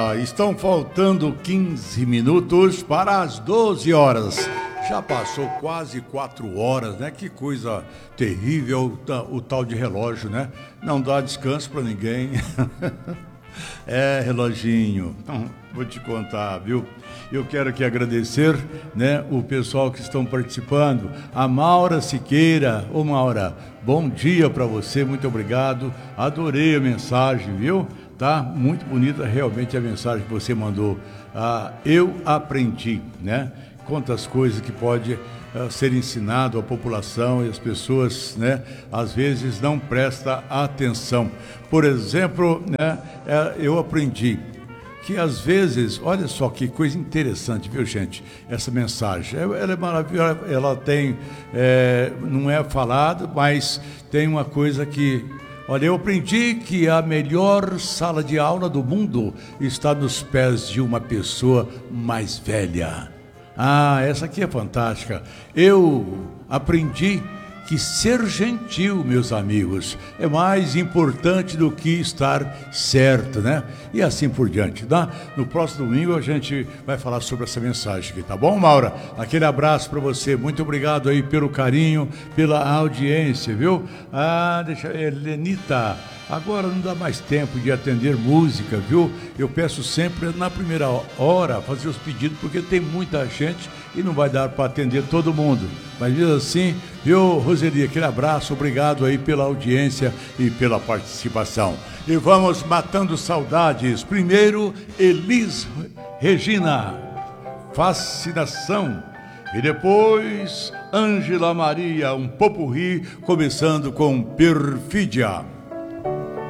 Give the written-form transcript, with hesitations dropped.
Estão faltando 15 minutos para as 12 horas. Já passou quase 4 horas, né? Que coisa terrível o tal de relógio, né? Não dá descanso para ninguém. É, reloginho, vou te contar, viu? Eu quero aqui agradecer, né, o pessoal que estão participando. A Maura Siqueira. Ô Maura, bom dia para você, muito obrigado. Adorei a mensagem, viu? Tá muito bonita realmente a mensagem que você mandou. Eu aprendi, né? Quantas coisas que pode ser ensinado à população e as pessoas, né, às vezes não prestam atenção. Por exemplo, né, eu aprendi que às vezes, olha só que coisa interessante, viu, gente? Essa mensagem, ela é maravilhosa, ela tem, não é falada, mas tem uma coisa que... Olha, eu aprendi que a melhor sala de aula do mundo está nos pés de uma pessoa mais velha. Essa aqui é fantástica. Eu aprendi que ser gentil, meus amigos, é mais importante do que estar certo, né? E assim por diante, tá? No próximo domingo a gente vai falar sobre essa mensagem aqui, tá bom, Maura? Aquele abraço para você, muito obrigado aí pelo carinho, pela audiência, viu? Lenita, agora não dá mais tempo de atender música, viu? Eu peço sempre na primeira hora fazer os pedidos, porque tem muita gente e não vai dar para atender todo mundo. Mas mesmo assim, viu, Roseli, aquele abraço, obrigado aí pela audiência e pela participação. E vamos matando saudades. Primeiro, Elis Regina, Fascinação. E depois, Ângela Maria, um popurrí, começando com Perfídia.